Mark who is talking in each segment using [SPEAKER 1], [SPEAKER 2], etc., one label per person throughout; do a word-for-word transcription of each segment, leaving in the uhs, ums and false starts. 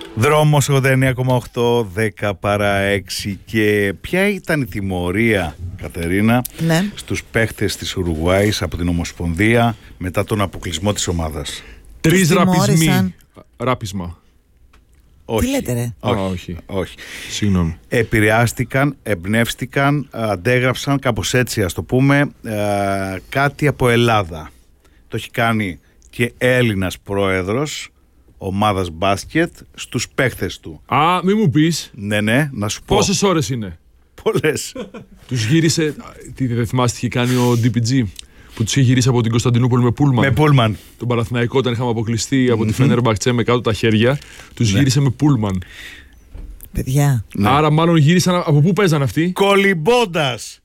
[SPEAKER 1] Δρόμος ογδόντα εννέα κόμμα οκτώ, δέκα παρά έξι. Και ποια ήταν η τιμωρία, Κατερίνα,
[SPEAKER 2] ναι.
[SPEAKER 1] στους παίχτες της Ουρουγουάης από την Ομοσπονδία μετά τον αποκλεισμό της ομάδας?
[SPEAKER 3] Τρεις ραπισμοί. Ράπισμα.
[SPEAKER 2] Όχι. Τι λέτε, ρε?
[SPEAKER 3] Όχι.
[SPEAKER 1] Α,
[SPEAKER 3] όχι.
[SPEAKER 1] όχι.
[SPEAKER 3] Συγγνώμη.
[SPEAKER 1] Επηρεάστηκαν, εμπνεύστηκαν, αντέγραψαν, κάπως έτσι ας το πούμε, ε, κάτι από Ελλάδα. Το έχει κάνει και Έλληνας πρόεδρος ομάδας μπάσκετ στους παίχτες του.
[SPEAKER 3] Α, μη μου πεις.
[SPEAKER 1] Ναι, ναι, να σου πω.
[SPEAKER 3] Πόσες ώρες είναι?
[SPEAKER 1] Πολλές.
[SPEAKER 3] Τους γύρισε. Τι δεν θυμάστε τι είχε κάνει ο ντι πι τζι, που τους είχε γυρίσει από την Κωνσταντινούπολη με πούλμαν.
[SPEAKER 1] Με πούλμαν.
[SPEAKER 3] Τον Παναθηναϊκό, όταν είχαμε αποκλειστεί από mm-hmm. τη Φενέρμπαχτσε με κάτω τα χέρια, τους ναι. γύρισε με πούλμαν.
[SPEAKER 2] Παιδιά.
[SPEAKER 3] Ναι. Άρα, μάλλον γύρισαν. Από πού παίζαν αυτοί?
[SPEAKER 1] Κολυμπώντας.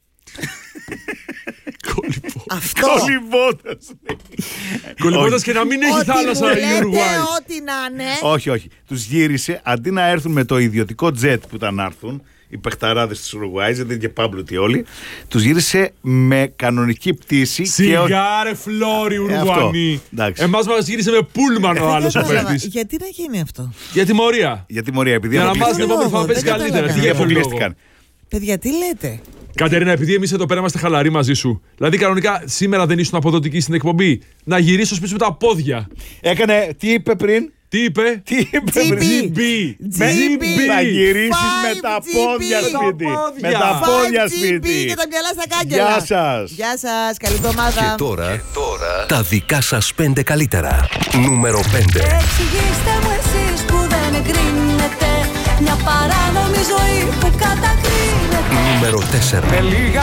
[SPEAKER 2] Αυτό.
[SPEAKER 1] Κολυμπώντας.
[SPEAKER 3] Κολυμπώντας και να μην έχει θάλασσα η Ουρουγουάη.
[SPEAKER 2] Ό,τι να είναι.
[SPEAKER 1] Όχι, όχι. Τους γύρισε αντί να έρθουν με το ιδιωτικό τζετ που ήταν να έρθουν οι παιχταράδες της Ουρουγουάης, δεν είναι και πάμπλουτοι όλοι. Τους γύρισε με κανονική πτήση.
[SPEAKER 3] Σιγάρε και... φλόρι Ουρουγουανοί. Ε, Εμάς μας γύρισε με πούλμαν ο άλλος ο παίκτης.
[SPEAKER 2] Γιατί να γίνει αυτό?
[SPEAKER 3] Για τιμωρία.
[SPEAKER 1] Για τιμωρία, επειδή
[SPEAKER 3] για να μάθουν την επόμενη φορά να παίζει καλύτερα. Τι
[SPEAKER 1] αποκλείστηκαν?
[SPEAKER 2] Παιδιά, τι λέτε?
[SPEAKER 3] Κατερίνα, επειδή εμείς εδώ πέρα είμαστε χαλαροί μαζί σου, δηλαδή κανονικά σήμερα δεν ήσουν αποδοτική στην εκπομπή, να γυρίσω πίσω με τα πόδια.
[SPEAKER 1] Έκανε, τι είπε πριν?
[SPEAKER 3] Τι είπε?
[SPEAKER 1] Τι είπε πριν?
[SPEAKER 3] τζι μπι.
[SPEAKER 1] τζι μπι. Θα γυρίσεις με τα πόδια σπίτι. Με τα πόδια σπίτι.
[SPEAKER 2] Και τα μυαλά στα κάγκελα.
[SPEAKER 1] Γεια σας.
[SPEAKER 2] Γεια σας, καλή εβδομάδα.
[SPEAKER 4] Και τώρα, και τώρα τα δικά σας πέντε καλύτερα. Νούμερο πέντε.
[SPEAKER 5] Εξηγήστε μου εσείς που δεν εγκρίνετε μια παράνομη ζωή που κατακρίνετε.
[SPEAKER 4] Νούμερο τέσσερα.
[SPEAKER 6] Με λίγα